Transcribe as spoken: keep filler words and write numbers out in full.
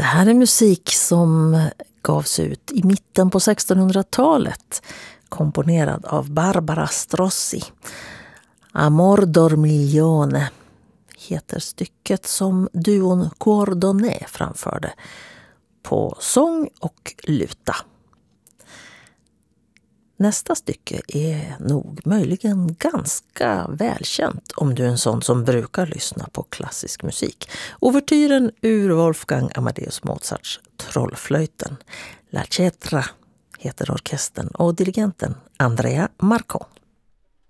Det här är musik som gavs ut i mitten på sextonhundratalet, komponerad av Barbara Strozzi. Amor dormiglione heter stycket som duon Cordone framförde på sång och luta. Nästa stycke är nog möjligen ganska välkänt om du är en sån som brukar lyssna på klassisk musik. Ouvertyren ur Wolfgang Amadeus Mozarts Trollflöjten. La Cetra heter orkestern och dirigenten Andrea Marco.